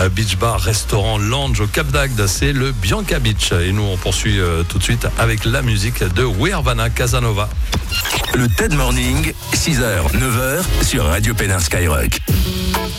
Beach Bar, restaurant, lounge au Cap d'Agde, c'est le Bianca Beach. Et nous, on poursuit tout de suite avec la musique de Weirvana Casanova. Le TED Morning, 6h, 9h sur Radio Pénin Skyrock.